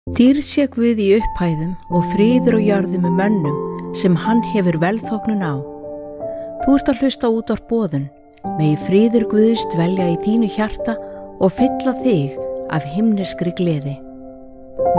Dýrð sé Guð í upphæðum og friður á jörðum með mönnum sem hann hefur velþóknun á. Þú ert að hlusta á útvarp Boðun, megi friður Guðs dvelja í þínu hjarta og fylla þig af himneskri gleði.